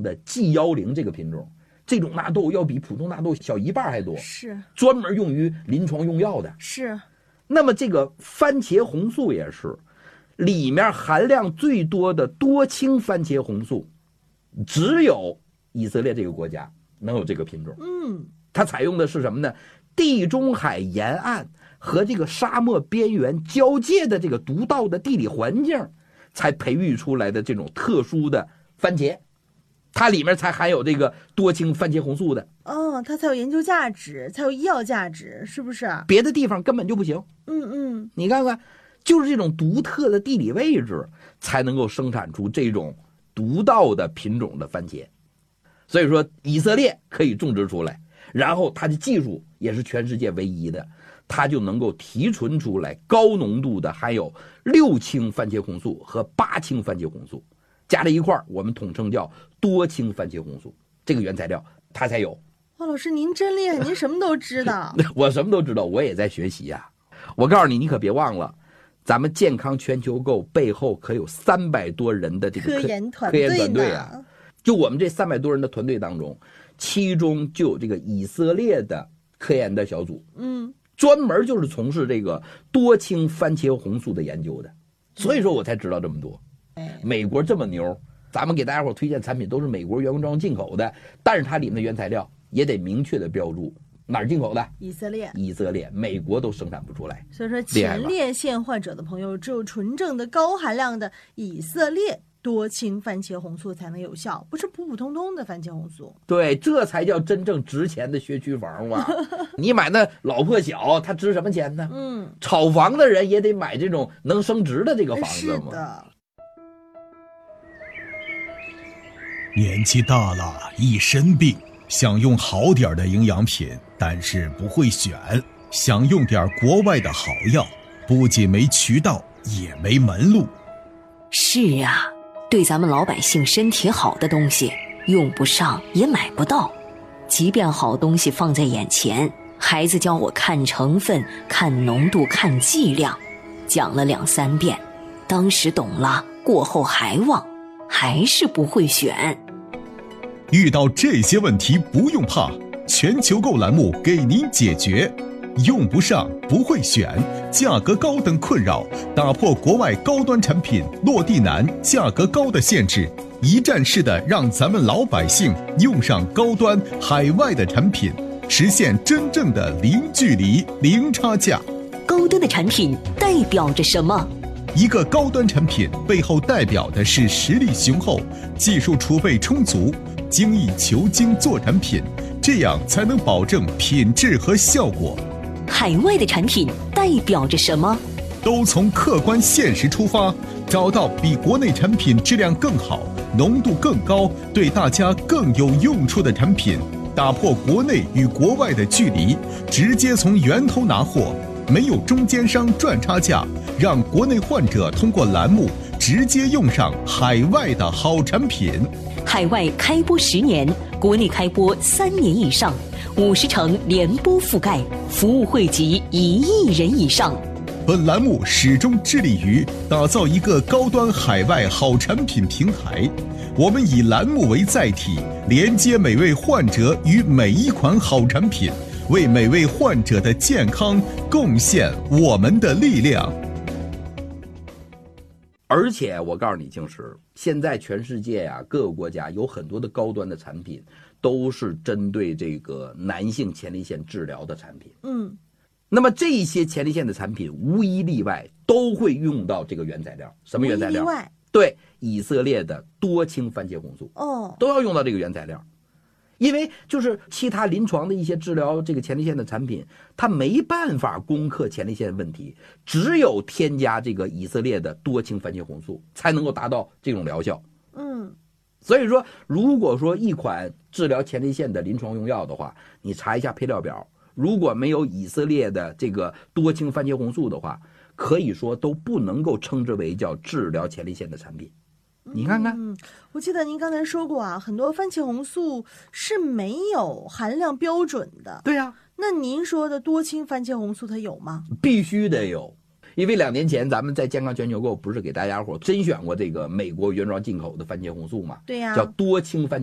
的 G10这个品种，这种纳豆要比普通纳豆小1半还多， 是专门用于临床用药的。 是。 那么这个番茄红素也是，里面含量最多的多氢番茄红素，只有以色列这个国家能有这个品种。它采用的是什么呢？地中海沿岸和这个沙漠边缘交界的这个独到的地理环境才培育出来的这种特殊的番茄，它里面才含有这个多氢番茄红素的。 它才有研究价值，才有医药价值，是不是？ 别的地方根本就不行。你看看，就是这种独特的地理位置才能够生产出这种独到的品种的番茄。所以说以色列可以种植出来，然后它的技术也是全世界唯一的，它就能够提纯出来高浓度的含有6氢番茄红素和8氢番茄红素，加在一块儿我们统称叫多氢番茄红素，这个原材料它才有。 老师您真厉害，您什么都知道。 我什么都知道，我也在学习呀。我告诉你，你可别忘了，咱们健康全球购背后可有300多人的这个科研团队啊。就我们这300多人的团队当中，其中就有这个以色列的科研的小组，专门就是从事这个多氢番茄红素的研究的。所以说我才知道这么多。美国这么牛，咱们给大家伙推荐产品都是美国原装进口的，但是它里面的原材料也得明确的标注哪儿进口的，以色列，美国都生产不出来。 所以说前列腺患者的朋友，只有纯正的高含量的以色列多氢番茄红素才能有效，不是普普通通的番茄红素。 对，这才叫真正值钱的学区房嘛。你买那老破小，它值什么钱呢？炒房的人也得买这种能升值的这个房子嘛。 是的。 年纪大了，一身病，想用好点的营养品，但是不会选，想用点国外的好药，不仅没渠道，也没门路。 是啊，对咱们老百姓身体好的东西，用不上也买不到。即便好东西放在眼前，孩子教我看成分、看浓度、看剂量，讲了2、3遍，当时懂了，过后还忘，还是不会选。 遇到这些问题不用怕，全球购栏目给您解决。用不上，不会选，价格高等困扰，打破国外高端产品落地难、价格高的限制，一站式的让咱们老百姓用上高端海外的产品，实现真正的零距离、零差价。 高端的产品代表着什么？ 一个高端产品背后代表的是实力雄厚、技术储备充足、精益求精做产品，这样才能保证品质和效果。 海外的产品代表着什么？ 都从客观现实出发，找到比国内产品质量更好、浓度更高、对大家更有用处的产品，打破国内与国外的距离，直接从源头拿货，没有中间商赚差价，让国内患者通过栏目直接用上海外的好产品。 海外开播10年，国内开播3年以上，50城联播覆盖，服务惠及1亿人以上。 本栏目始终致力于打造一个高端海外好产品平台，我们以栏目为载体，连接每位患者与每一款好产品，为每位患者的健康贡献我们的力量。 而且我告诉你，静石，现在全世界呀，各个国家有很多的高端的产品，都是针对这个男性前列腺治疗的产品。那么这些前列腺的产品无一例外都会用到这个原材料。什么原材料？ 无一例外。 对，以色列的多氢番茄红素。都要用到这个原材料。因为就是其他临床的一些治疗这个前列腺的产品，它没办法攻克前列腺问题，只有添加这个以色列的多氢番茄红素才能够达到这种疗效。所以说如果说一款治疗前列腺的临床用药的话，你查一下配料表，如果没有以色列的这个多氢番茄红素的话，可以说都不能够称之为叫治疗前列腺的产品。你看看， 我记得您刚才说过啊，很多番茄红素是没有含量标准的。 对呀， 那您说的多氢番茄红素它有吗？ 必须得有，因为2年前咱们在健康全球购不是给大家伙甄选过这个美国原装进口的番茄红素嘛？ 对呀， 叫多氢番茄